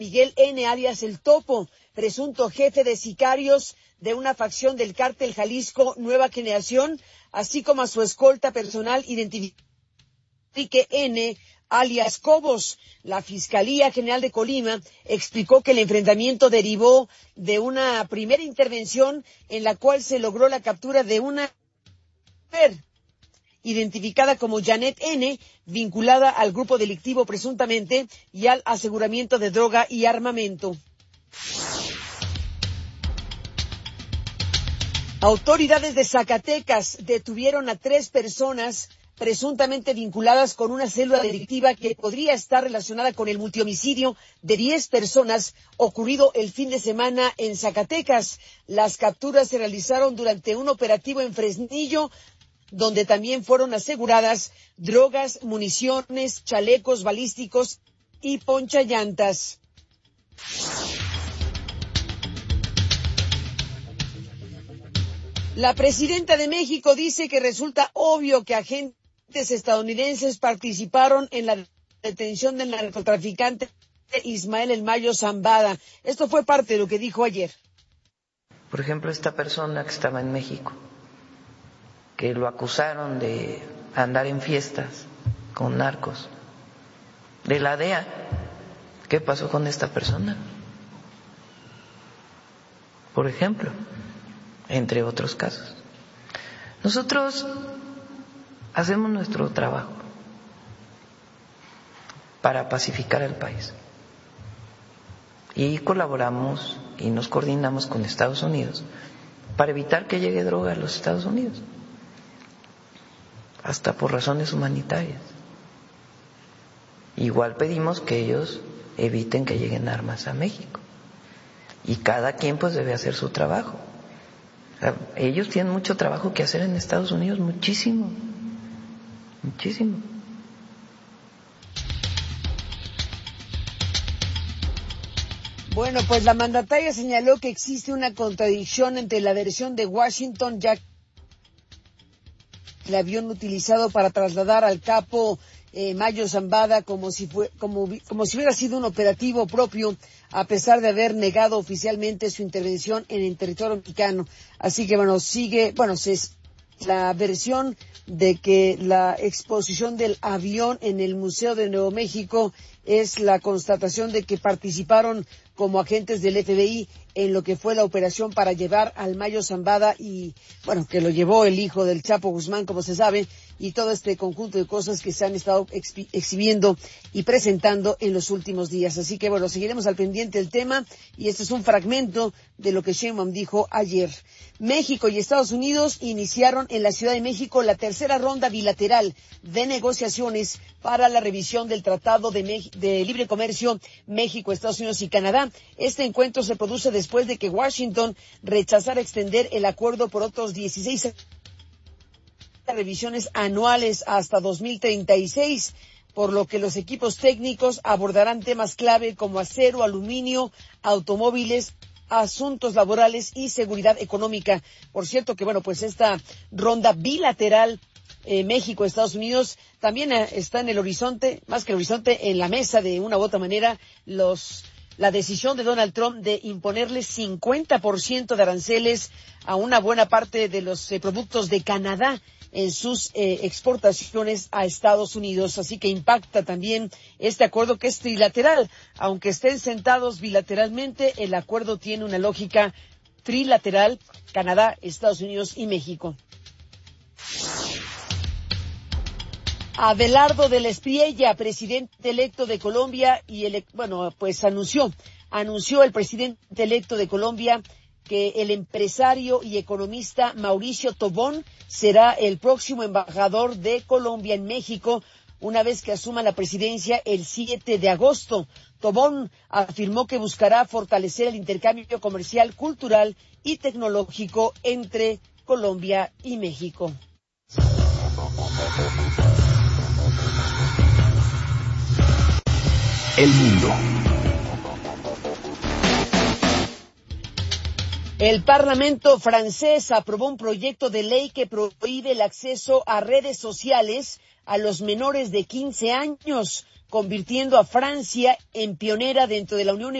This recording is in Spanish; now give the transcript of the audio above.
Miguel N., alias El Topo, presunto jefe de sicarios de una facción del cártel Jalisco Nueva Generación, así como a su escolta personal identificado Enrique N., alias Cobos. La Fiscalía General de Colima explicó que el enfrentamiento derivó de una primera intervención en la cual se logró la captura de una mujer identificada como Janet N., vinculada al grupo delictivo presuntamente y al aseguramiento de droga y armamento. Autoridades de Zacatecas detuvieron a 3 personas presuntamente vinculadas con una célula delictiva que podría estar relacionada con el multihomicidio de 10 personas ocurrido el fin de semana en Zacatecas. Las capturas se realizaron durante un operativo en Fresnillo, donde también fueron aseguradas drogas, municiones, chalecos balísticos y ponchallantas. La presidenta de México dice que resulta obvio que agentes estadounidenses participaron en la detención del narcotraficante Ismael El Mayo Zambada. Esto fue parte de lo que dijo ayer. Por ejemplo, esta persona que estaba en México, que lo acusaron de andar en fiestas con narcos, de la DEA, ¿qué pasó con esta persona? Por ejemplo, entre otros casos. Nosotros hacemos nuestro trabajo para pacificar al país y colaboramos y nos coordinamos con Estados Unidos para evitar que llegue droga a los Estados Unidos, hasta por razones humanitarias. Igual pedimos que ellos eviten que lleguen armas a México y cada quien pues debe hacer su trabajo. O sea, ellos tienen mucho trabajo que hacer en Estados Unidos, muchísimo. Bueno, pues la mandataria señaló que existe una contradicción entre la versión de Washington, ya que el avión utilizado para trasladar al capo Mayo Zambada como si hubiera sido un operativo propio, a pesar de haber negado oficialmente su intervención en el territorio mexicano. Así que la versión de que la exposición del avión en el Museo de Nuevo México es la constatación de que participaron como agentes del FBI en lo que fue la operación para llevar al Mayo Zambada y, que lo llevó el hijo del Chapo Guzmán, como se sabe, y todo este conjunto de cosas que se han estado exhibiendo y presentando en los últimos días. Así que, seguiremos al pendiente del tema y este es un fragmento de lo que Sheinbaum dijo ayer. México y Estados Unidos iniciaron en la Ciudad de México la tercera ronda bilateral de negociaciones para la revisión del Tratado de Libre Comercio México, Estados Unidos y Canadá. Este encuentro se produce después de que Washington rechazara extender el acuerdo por otros 16 revisiones anuales hasta 2036, por lo que los equipos técnicos abordarán temas clave como acero, aluminio, automóviles, asuntos laborales y seguridad económica. Por cierto que, esta ronda bilateral México-Estados Unidos también está en el horizonte, más que el horizonte, en la mesa de una u otra manera, la decisión de Donald Trump de imponerle 50% de aranceles a una buena parte de los productos de Canadá en sus exportaciones a Estados Unidos. Así que impacta también este acuerdo que es trilateral. Aunque estén sentados bilateralmente, el acuerdo tiene una lógica trilateral: Canadá, Estados Unidos y México. Abelardo de la Espriella, presidente electo de Colombia, anunció el presidente electo de Colombia que el empresario y economista Mauricio Tobón será el próximo embajador de Colombia en México una vez que asuma la presidencia el 7 de agosto. Tobón afirmó que buscará fortalecer el intercambio comercial, cultural y tecnológico entre Colombia y México. El mundo. El Parlamento francés aprobó un proyecto de ley que prohíbe el acceso a redes sociales a los menores de 15 años, convirtiendo a Francia en pionera dentro de la Unión